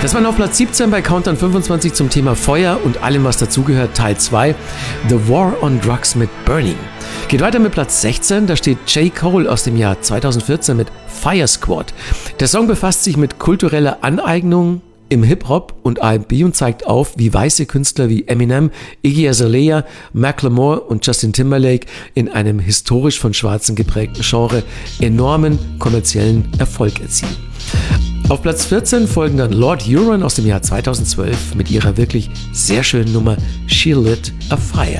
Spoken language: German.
Das war auf Platz 17 bei Countdown 25 zum Thema Feuer und allem, was dazugehört, Teil 2, The War on Drugs mit Burning. Geht weiter mit Platz 16, da steht J. Cole aus dem Jahr 2014 mit Fire Squad. Der Song befasst sich mit kultureller Aneignung im Hip-Hop und R&B und zeigt auf, wie weiße Künstler wie Eminem, Iggy Azalea, Macklemore und Justin Timberlake in einem historisch von Schwarzen geprägten Genre enormen kommerziellen Erfolg erzielen. Auf Platz 14 folgen dann Lord Huron aus dem Jahr 2012 mit ihrer wirklich sehr schönen Nummer She Lit a Fire.